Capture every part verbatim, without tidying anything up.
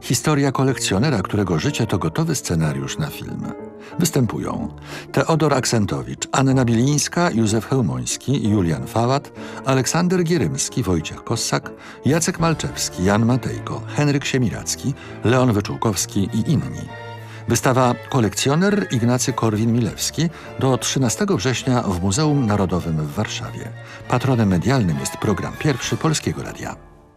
Historia kolekcjonera, którego życie to gotowy scenariusz na film. Występują Teodor Aksentowicz, Anna Bilińska, Józef Chełmoński, Julian Fałat, Aleksander Gierymski, Wojciech Kossak, Jacek Malczewski, Jan Matejko, Henryk Siemiracki, Leon Wyczółkowski i inni. Wystawa Kolekcjoner Ignacy Korwin-Milewski do trzynastego września w Muzeum Narodowym w Warszawie. Patronem medialnym jest program pierwszy Polskiego Radia.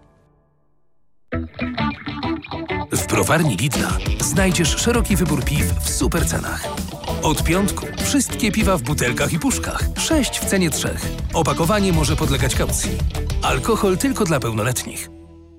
W browarni Lidla znajdziesz szeroki wybór piw w super cenach. Od piątku wszystkie piwa w butelkach i puszkach. Sześć w cenie trzech. Opakowanie może podlegać kaucji. Alkohol tylko dla pełnoletnich.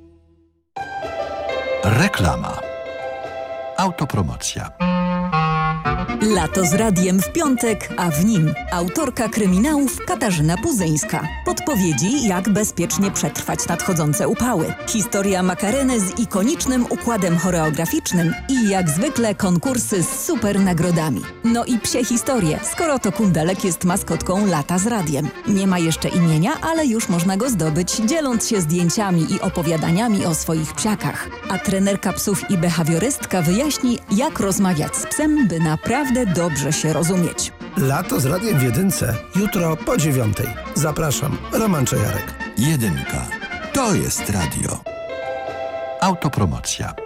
Reklama. Autopromocja. Lato z radiem w piątek, a w nim autorka kryminałów Katarzyna Puzyńska. Podpowiedzi, jak bezpiecznie przetrwać nadchodzące upały. Historia Makareny z ikonicznym układem choreograficznym i jak zwykle konkursy z super nagrodami. No i psie historie, skoro to Kundelek jest maskotką Lata z radiem. Nie ma jeszcze imienia, ale już można go zdobyć, dzieląc się zdjęciami i opowiadaniami o swoich psiakach. A trenerka psów i behawiorystka wyjaśni, jak rozmawiać z psem, by naprawdę dobrze się rozumieć. Lato z radiem w jedynce. Jutro po dziewiątej. Zapraszam. Roman Czajarek. Jedynka. To jest radio. Autopromocja.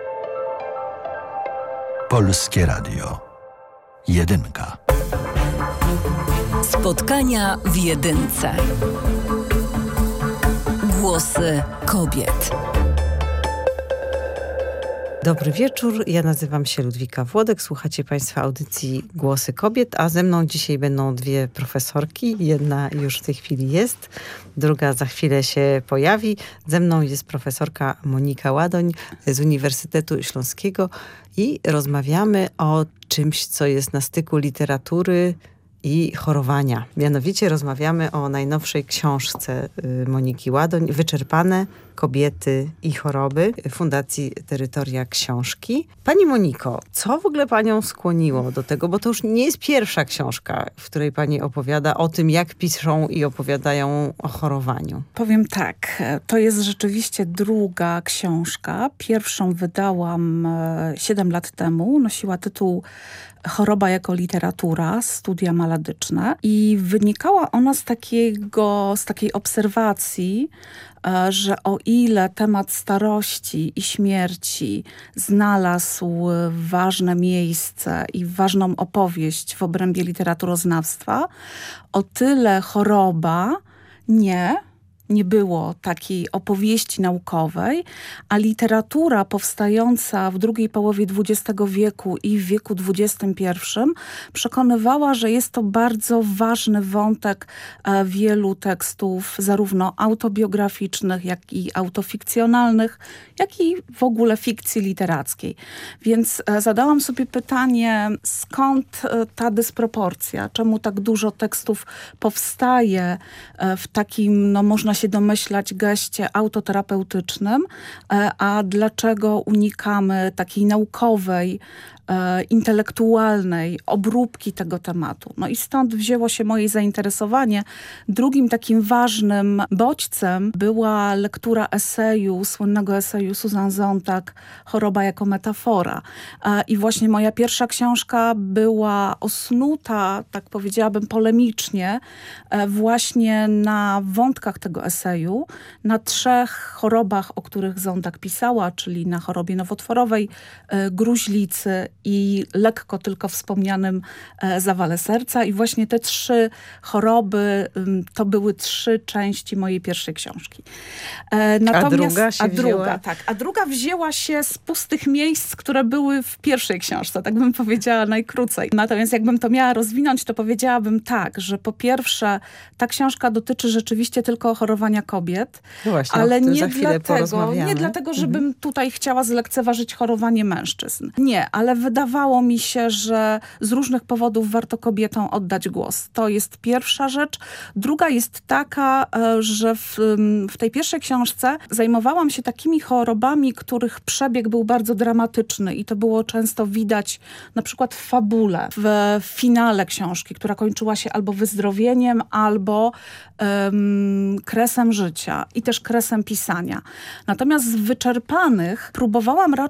Polskie Radio. Jedynka. Spotkania w jedynce. Głosy kobiet. Dobry wieczór, ja nazywam się Ludwika Włodek, słuchacie Państwa audycji Głosy Kobiet, a ze mną dzisiaj będą dwie profesorki, jedna już w tej chwili jest, druga za chwilę się pojawi. Ze mną jest profesorka Monika Ładoń z Uniwersytetu Śląskiego i rozmawiamy o czymś, co jest na styku literatury i chorowania. Mianowicie rozmawiamy o najnowszej książce Moniki Ładoń, Wyczerpane kobiety i choroby, Fundacji Terytoria Książki. Pani Moniko, co w ogóle panią skłoniło do tego? Bo to już nie jest pierwsza książka, w której pani opowiada o tym, jak piszą i opowiadają o chorowaniu. Powiem tak, to jest rzeczywiście druga książka. Pierwszą wydałam siedem lat temu. Nosiła tytuł Choroba jako literatura, studia maladyczne i wynikała ona z takiego, z takiej obserwacji, że o ile temat starości i śmierci znalazł ważne miejsce i ważną opowieść w obrębie literaturoznawstwa, o tyle choroba nie. Nie było takiej opowieści naukowej, a literatura powstająca w drugiej połowie dwudziestego wieku i w wieku dwudziestym pierwszym przekonywała, że jest to bardzo ważny wątek wielu tekstów, zarówno autobiograficznych, jak i autofikcjonalnych, jak i w ogóle fikcji literackiej. Więc zadałam sobie pytanie, skąd ta dysproporcja? Czemu tak dużo tekstów powstaje w takim, no można się domyślać, geście autoterapeutycznym, a dlaczego unikamy takiej naukowej, intelektualnej obróbki tego tematu. No i stąd wzięło się moje zainteresowanie. Drugim takim ważnym bodźcem była lektura eseju, słynnego eseju Susan Sontag, Choroba jako metafora. I właśnie moja pierwsza książka była osnuta, tak powiedziałabym polemicznie, właśnie na wątkach tego eseju, na trzech chorobach, o których Sontag pisała, czyli na chorobie nowotworowej, gruźlicy i lekko tylko wspomnianym e, zawale serca. I właśnie te trzy choroby ym, to były trzy części mojej pierwszej książki. E, natomiast, a druga się a wzięła? druga, tak, a druga wzięła się z pustych miejsc, które były w pierwszej książce, tak bym powiedziała najkrócej. Natomiast jakbym to miała rozwinąć, to powiedziałabym tak, że po pierwsze ta książka dotyczy rzeczywiście tylko chorowania kobiet, no właśnie, ale nie za chwilę dlatego, nie dlatego, żebym mhm. tutaj chciała zlekceważyć chorowanie mężczyzn. Nie, ale wydawało mi się, że z różnych powodów warto kobietom oddać głos. To jest pierwsza rzecz. Druga jest taka, że w, w tej pierwszej książce zajmowałam się takimi chorobami, których przebieg był bardzo dramatyczny i to było często widać na przykład w fabule, w finale książki, która kończyła się albo wyzdrowieniem, albo um, kresem życia i też kresem pisania. Natomiast z wyczerpanych próbowałam raczej